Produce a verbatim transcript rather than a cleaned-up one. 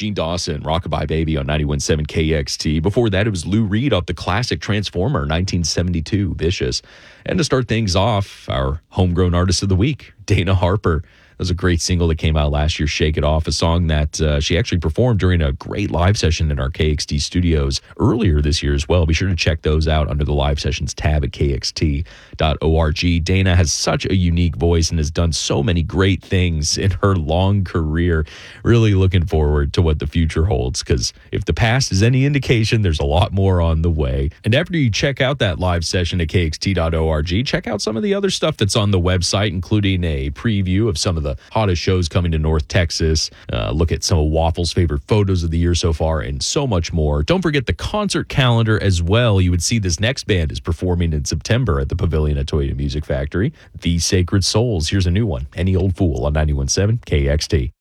Gene Dawson, Rockabye Baby on ninety-one point seven K X T. Before that, it was Lou Reed off the classic Transformer, nineteen seventy-two, Vicious. And to start things off, our homegrown artist of the week, Dana Harper. That was a great single that came out last year, Shake It Off, a song that uh, she actually performed during a great live session in our K X T studios earlier this year as well. Be sure to check those out under the live sessions tab at K X T dot org. Dana has such a unique voice and has done so many great things in her long career. Really looking forward to what the future holds, because if the past is any indication, there's a lot more on the way. And after you check out that live session at K X T dot org, check out some of the other stuff that's on the website, including a preview of some of the hottest shows coming to North Texas, uh, look at some of Waffle's favorite photos of the year so far, and so much more. Don't forget the concert calendar as well. You would see this next band is performing in September at the Pavilion at Toyota Music Factory, The Sacred Souls. Here's a new one, Any Old Fool on ninety-one point seven K X T.